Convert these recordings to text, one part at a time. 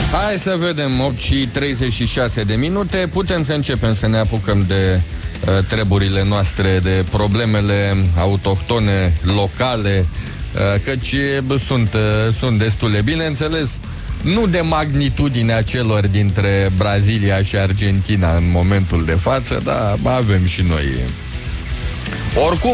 Hai să vedem, 8 și 36 de minute. Putem să începem să ne apucăm de treburile noastre, de problemele autohtone, locale, căci sunt destule. Bineînțeles, nu de magnitudinea celor dintre Brazilia și Argentina în momentul de față, dar avem și noi. Oricum,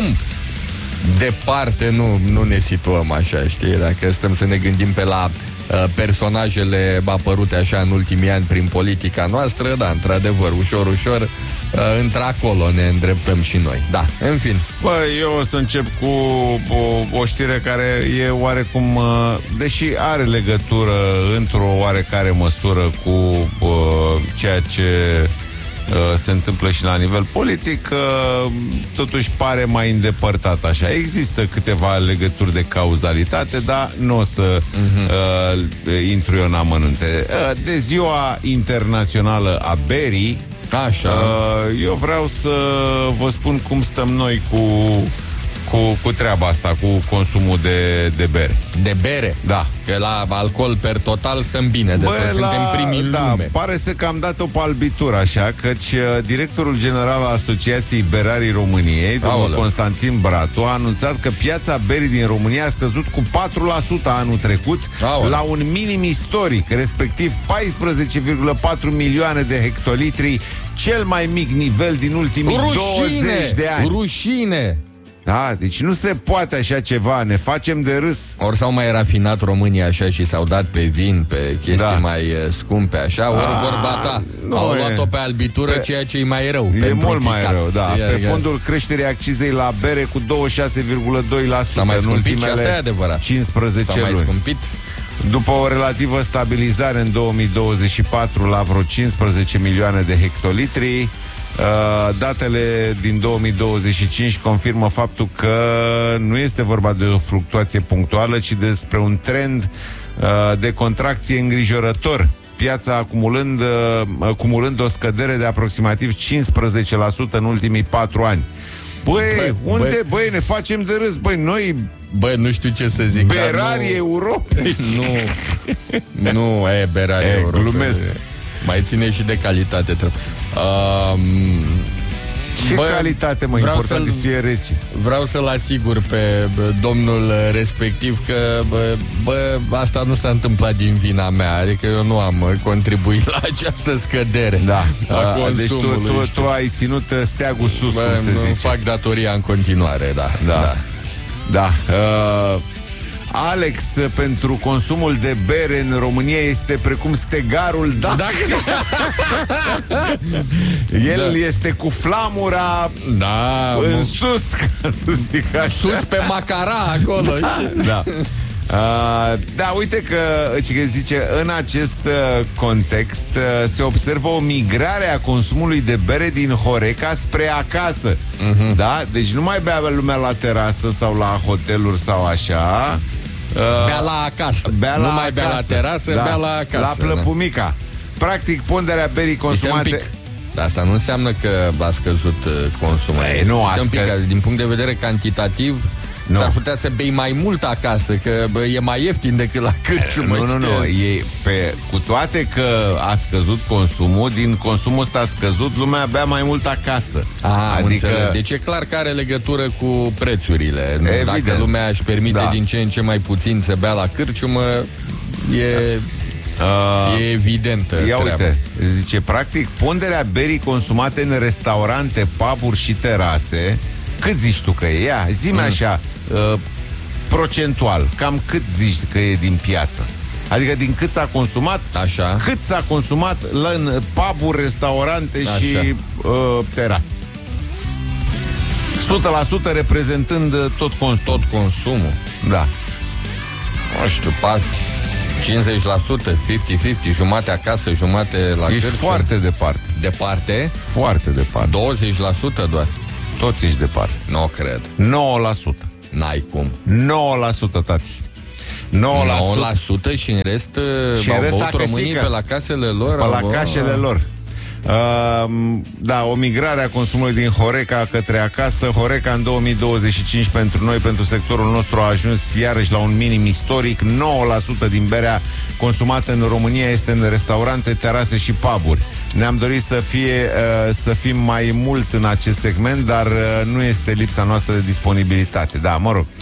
departe nu ne situăm așa, știi? Dacă stăm să ne gândim pe la personajele apărute așa în ultimii ani prin politica noastră, da, într-adevăr, ușor, într-acolo ne îndreptăm și noi. Da, în fin. Băi, eu o să încep cu o știre care e oarecum, deși are legătură într-o oarecare măsură cu ceea ce se întâmplă și la nivel politic, totuși pare mai îndepărtat așa. Există câteva legături de cauzalitate, dar nu o să intru eu în amănunte. De Ziua Internațională a Berii, așa, eu vreau să vă spun cum stăm noi cu treaba asta, cu consumul de bere. De bere? Da. Că la alcool per total stăm bine, de suntem primii în lume. Pare să că am dat-o pe albitură așa, căci directorul general al Asociației Berarii României, domnul Constantin Bratu, a anunțat că piața berii din România a scăzut cu 4% anul trecut, la un minim istoric, respectiv 14,4 milioane de hectolitri, cel mai mic nivel din ultimii 20 de ani. Rușine! Da, deci nu se poate așa ceva, ne facem de râs. Ori s-au mai rafinat România așa și s-au dat pe vin, pe chestii mai scumpe așa, ori vorba ta, au luat-o pe albitură, ceea ce e mai rău. E mult mai rău, da. Pe fondul creșterii accizei la bere cu 26,2% s-a mai scumpit și asta e adevărat. 15 s-a mai scumpit. După o relativă stabilizare în 2024 la vreo 15 milioane de hectolitri, datele din 2025 confirmă faptul că nu este vorba de o fluctuație punctuală, ci despre un trend de contracție îngrijorător. Piața acumulând o scădere de aproximativ 15% în ultimii 4 ani. Băi, ne facem de râs, noi... Băi, nu știu ce să zic. Berarii Europei. Nu e berarii Europei. Glumesc. Mai ține și de calitate. Ce calitate, mă, important să fie rece. Vreau să-l asigur pe domnul respectiv că asta nu s-a întâmplat din vina mea. Adică eu nu am contribuit la această scădere. Da. Deci tu ai ținut steagul sus, cum se zice. Fac datoria în continuare, da. Alex, pentru consumul de bere în România este precum stegarul El este cu flamura în sus, ca să zic așa. Sus pe macara acolo. Da, uite că zice, în acest context se observă o migrare a consumului de bere din Horeca spre acasă. Da? Deci nu mai bea lumea la terasă sau la hoteluri sau așa. Bea la acasă. Nu mai bea la terasă, bea la acasă. La plăpumica. Practic, ponderea berii consumate... Dar asta nu înseamnă că a scăzut consumul. Din punct de vedere cantitativ, s-ar putea să bei mai mult acasă, că e mai ieftin decât la cârciumă. Nu. Cu toate că a scăzut consumul, din consumul ăsta a scăzut, lumea bea mai mult acasă. Adică... Deci e clar că are legătură cu prețurile. Dacă lumea își permite din ce în ce mai puțin să bea la cârciumă, e evidentă treaba. Uite, zice, practic, ponderea berii consumate în restaurante, pub-uri și terase, cât zici tu că e? Zi-mi așa, procentual, cam cât zici că e din piață? Adică din cât s-a consumat, cât s-a consumat în pub-uri, restaurante și terase. 100% reprezentând tot consumul. Tot consumul. Da. Nu știu, 50%, 50-50, jumate acasă, jumate la cârciumă. Ești foarte departe. Departe? Foarte departe. 20% doar. Toți ești departe. Nu cred. 9%. N-ai cum. 9%, tati. 9% și în rest au băut românii pe la casele lor. Pe la casele lor. Da, o migrare a consumului din Horeca către acasă. Horeca în 2025 pentru noi, pentru sectorul nostru, a ajuns iarăși la un minim istoric. 9% din berea consumată în România este în restaurante, terase și puburi. Ne-am dorit să fim mai mult în acest segment, dar nu este lipsa noastră de disponibilitate. Da, mă rog,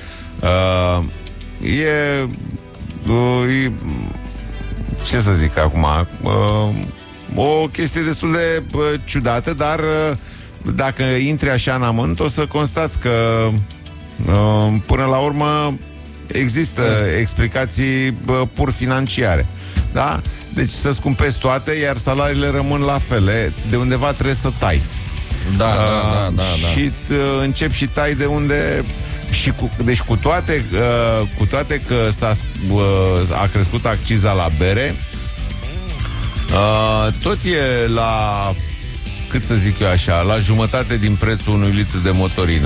ce să zic acum, o chestie destul de ciudată, dar dacă intri așa în amănunt, o să constați că până la urmă există explicații pur financiare. Da? Deci să scumpezi toate, iar salariile rămân la fel. De undeva trebuie să tai. Da. Și începi și tai de unde... Deci cu toate că a crescut acciza la bere, tot e la, cât să zic eu așa, la jumătate din prețul unui litru de motorină.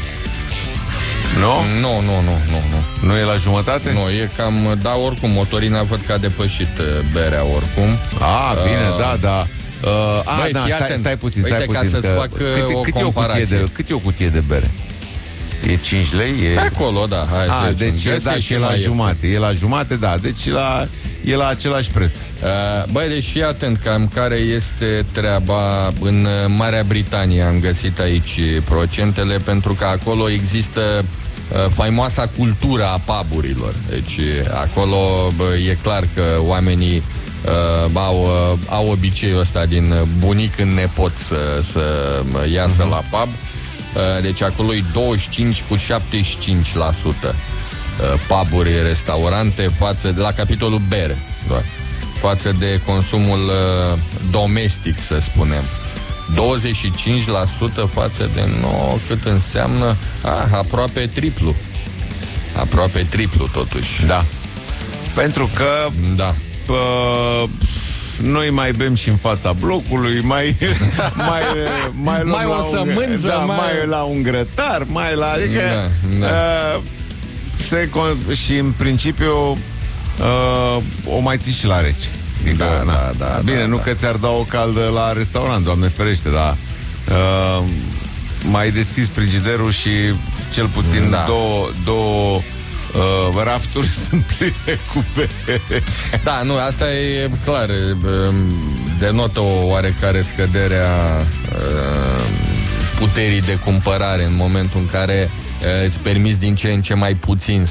Nu? Nu. Nu e la jumătate? Nu, e cam, da, oricum, motorina văd că a depășit berea oricum. Bine, da. Băi, stai puțin. Ca să-ți fac o comparație. Cât e o cutie de bere? E 5 lei? Pe acolo, da. Deci e la jumate. E la jumate, da. Deci e la același preț. Băi, deci fii atent cam care este treaba. În Marea Britanie am găsit aici procentele, pentru că acolo există faimoasa cultura a puburilor. Deci acolo e clar că oamenii au obiceiul ăsta din bunic în nepot să iasă la pub. Deci acolo e 25,75% puburi, restaurante la capitolul bere, doar, față de consumul domestic, să spunem. 25% față de 9, cât înseamnă aproape triplu. Aproape triplu, totuși. Da. Pentru că noi mai bem și în fața blocului, mai o sămânță, mai la un grătar, mai la... Adică, și în principiu o mai ții și la rece. Adică, bine, nu că ți-ar da o caldă la restaurant, Doamne ferește, dar mai deschis frigiderul și cel puțin două rafturi sunt pline cu bere. Da, nu, asta e clar. Denotă o oarecare scădere a puterii de cumpărare în momentul în care îți permiți din ce în ce mai puțin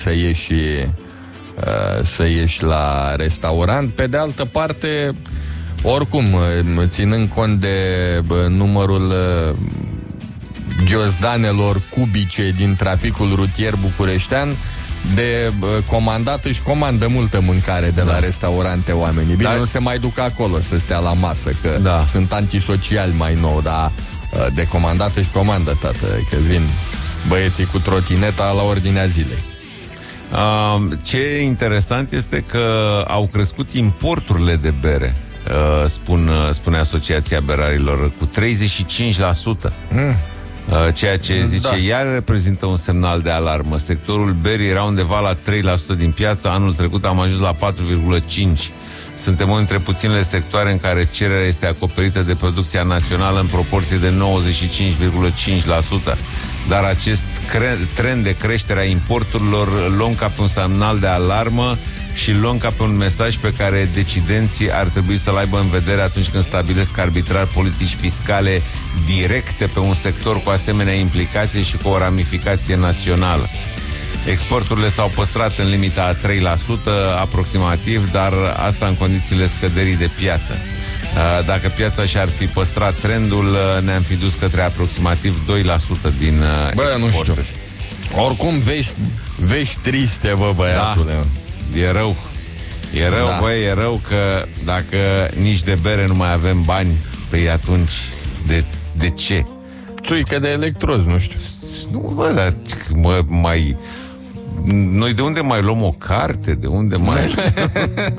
să ieși la restaurant. Pe de altă parte, oricum, ținând cont de numărul ghiozdanelor cubice din traficul rutier bucureștean, de comandat își comandă multă mâncare de la restaurante oamenii. Bine, nu se mai duc acolo să stea la masă, că sunt antisociali mai nou, dar de comandat își comandă, tată, că vin băieții cu trotineta la ordinea zilei. Ce e interesant este că au crescut importurile de bere, spune Asociația Berarilor, cu 35%. Ceea ce zice, iar reprezintă un semnal de alarmă. Sectorul berii era undeva la 3% din piață, anul trecut am ajuns la 4,5%. Suntem unul dintre puținele sectoare în care cererea este acoperită de producția națională în proporție de 95,5%. Dar acest trend de creștere a importurilor luăm ca pe un semnal de alarmă și luăm ca pe un mesaj pe care decidenții ar trebui să-l aibă în vedere atunci când stabilesc arbitrar politici fiscale directe pe un sector cu asemenea implicație și cu o ramificație națională. Exporturile s-au păstrat în limita a 3% aproximativ, dar asta în condițiile scăderii de piață. Dacă piața și-ar fi păstrat trendul, ne-am fi dus către aproximativ 2% din exporturi. Nu știu. Oricum, vești triste, băiatule. Da. E rău. E rău, e rău că dacă nici de bere nu mai avem bani, păi atunci de ce? Țuică de electrozi, nu știu. Nu, dar noi de unde mai luăm o carte? De unde mai...